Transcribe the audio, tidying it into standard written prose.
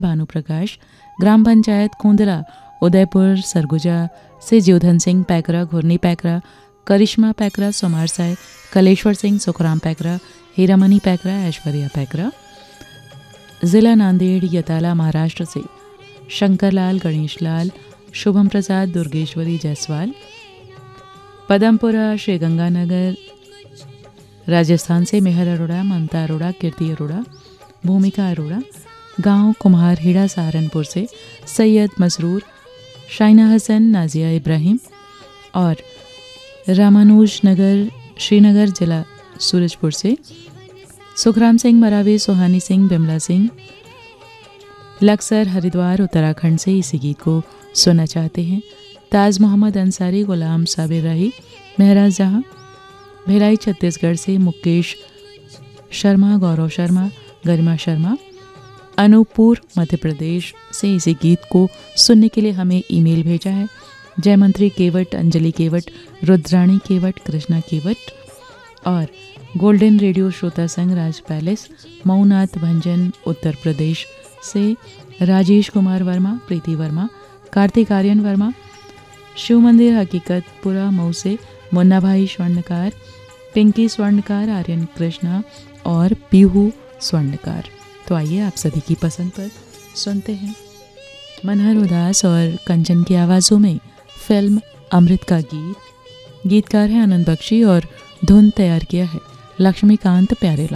भानु प्रकाश, ग्राम पंचायत कुंदरा उदयपुर सरगुजा से ज्योधन सिंह पैकरा, घुरनी पैकरा, करिश्मा पैकरा, सोमारसाय, कलेश्वर सिंह, सुखराम पैकरा, हीरामणि पैकरा, ऐश्वर्या पैकरा। जिला नांदेड़ यताला महाराष्ट्र से शंकरलाल, गणेशलाल, शुभम प्रसाद, दुर्गेश्वरी जायसवाल। पदमपुरा श्रीगंगानगर राजस्थान से मेहर अरोड़ा, ममता अरोड़ा, कीर्ति अरोड़ा, भूमिका अरोड़ा। गांव कुम्हारहेड़ा सहारनपुर से सैयद मसरूर, शाइना हसन, नाजिया इब्राहिम और रामानुज नगर श्रीनगर जिला सूरजपुर से सुखराम सिंह मरावी, सुहानी सिंह, बिमला सिंह लक्सर हरिद्वार उत्तराखंड से इसी गीत को सुनना चाहते हैं। ताज मोहम्मद अंसारी, गुलाम साबिर राही, महराज जहां भिलाई छत्तीसगढ़ से मुकेश शर्मा, गौरव शर्मा, गरिमा शर्मा, अनूपपुर मध्य प्रदेश से इसी गीत को सुनने के लिए हमें ईमेल भेजा है। जयमंत्री केवट, अंजलि केवट, रुद्राणी केवट, कृष्णा केवट और गोल्डन रेडियो श्रोता संघ राज पैलेस मऊनाथ भंजन उत्तर प्रदेश से राजेश कुमार वर्मा, प्रीति वर्मा, कार्तिक आर्यन वर्मा, शिव मंदिर हकीकतपुरा मऊ से मुन्ना भाई स्वर्णकार, पिंकी स्वर्णकार, आर्यन कृष्णा और पीहू स्वर्णकार। तो आइए आप सभी की पसंद पर सुनते हैं मनहर उदास और कंचन की आवाज़ों में फिल्म अमृत का गीत। गीतकार है आनंद बख्शी और धुन तैयार किया है लक्ष्मीकांत प्यारेलाल।